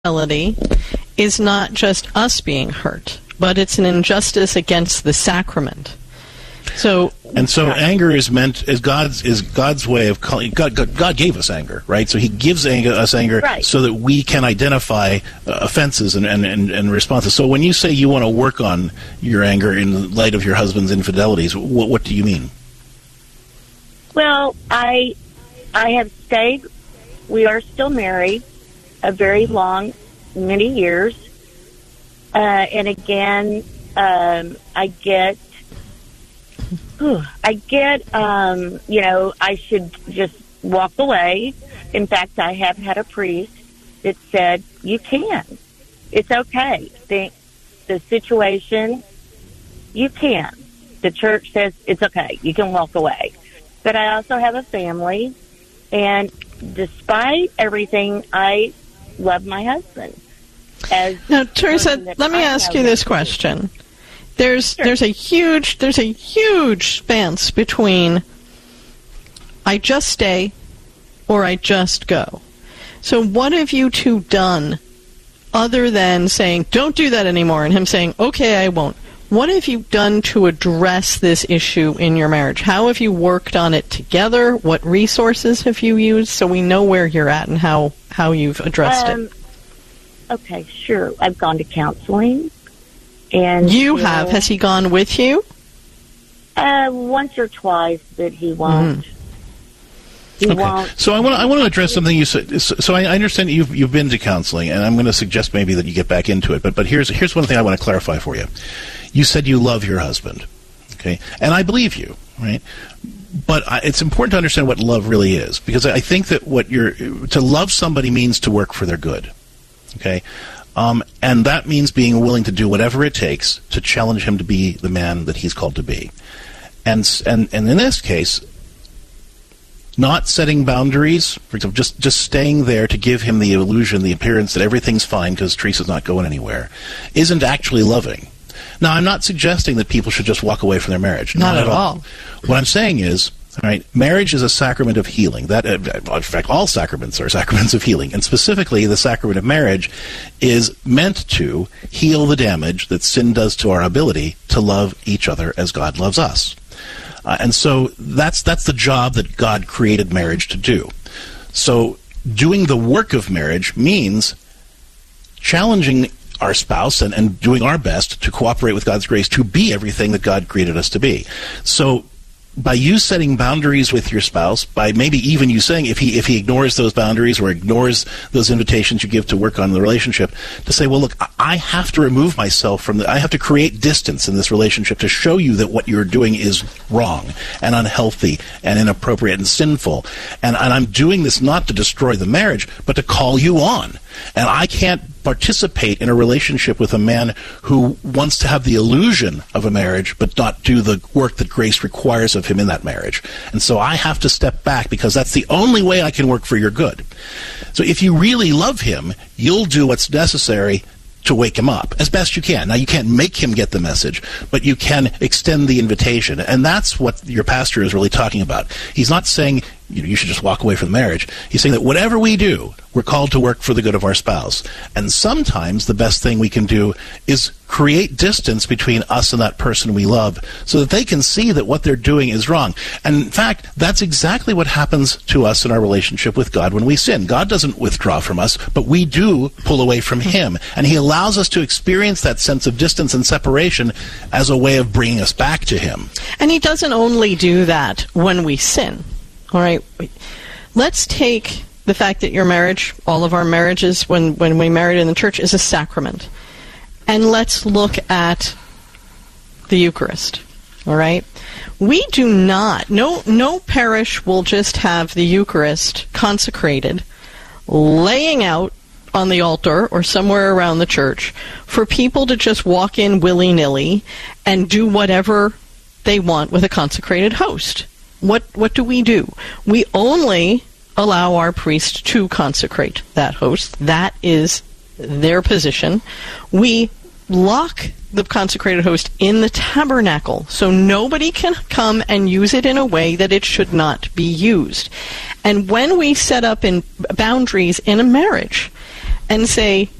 infidelity is not just us being hurt, but it's an injustice against the sacrament. So anger is meant as God's way of calling. God gave us anger, right? So He gives us anger right, so that we can identify offenses and responses. So when you say you want to work on your anger in light of your husband's infidelities, what do you mean? Well, I have stayed. We are still married a very long, many years, and again, I get, I should just walk away. In fact, I have had a priest that said, you can. It's okay. The situation, you can. The church says it's okay. You can walk away. But I also have a family, and despite everything, I love my husband. Now, Teresa, let me ask you this question. There's a huge span between I just stay or I just go. So what have you two done other than saying, don't do that anymore, and him saying, okay, I won't? What have you done to address this issue in your marriage? How have you worked on it together? What resources have you used so we know where you're at and how you've addressed it? Okay, sure. I've gone to counseling. And you have? Has he gone with you? Once or twice, but he won't. He won't. So I want to address something you said. So I understand that you've been to counseling, and I'm going to suggest maybe that you get back into it. But here's one thing I want to clarify for you. You said you love your husband, okay? And I believe you, right? But it's important to understand what love really is, because I think that to love somebody means to work for their good, okay? And that means being willing to do whatever it takes to challenge him to be the man that he's called to be. And in this case, not setting boundaries, for example, just staying there to give him the illusion, the appearance that everything's fine because Teresa's not going anywhere, isn't actually loving. Now, I'm not suggesting that people should just walk away from their marriage. Not at all. What I'm saying is, all right, marriage is a sacrament of healing. That, in fact, all sacraments are sacraments of healing. And specifically, the sacrament of marriage is meant to heal the damage that sin does to our ability to love each other as God loves us. And so that's the job that God created marriage to do. So doing the work of marriage means challenging our spouse and doing our best to cooperate with God's grace to be everything that God created us to be. So by you setting boundaries with your spouse, by maybe even you saying if he ignores those boundaries or ignores those invitations you give to work on the relationship, to say, well, look, I have to remove myself from I have to create distance in this relationship to show you that what you're doing is wrong and unhealthy and inappropriate and sinful. And I'm doing this not to destroy the marriage, but to call you on. And I can't participate in a relationship with a man who wants to have the illusion of a marriage but not do the work that grace requires of him in that marriage. And so I have to step back because that's the only way I can work for your good. So if you really love him, you'll do what's necessary to wake him up as best you can. Now, you can't make him get the message, but you can extend the invitation. And that's what your pastor is really talking about. He's not saying you should just walk away from the marriage. He's saying that whatever we do, we're called to work for the good of our spouse. And sometimes the best thing we can do is create distance between us and that person we love so that they can see that what they're doing is wrong. And in fact, that's exactly what happens to us in our relationship with God when we sin. God doesn't withdraw from us, but we do pull away from him. And he allows us to experience that sense of distance and separation as a way of bringing us back to him. And he doesn't only do that when we sin. All right, let's take the fact that your marriage, all of our marriages, when we married in the church, is a sacrament. And let's look at the Eucharist, all right? We do not, no parish will just have the Eucharist consecrated, laying out on the altar or somewhere around the church for people to just walk in willy-nilly and do whatever they want with a consecrated host. What do? We only allow our priest to consecrate that host. That is their position. We lock the consecrated host in the tabernacle so nobody can come and use it in a way that it should not be used. And when we set up in boundaries in a marriage and say,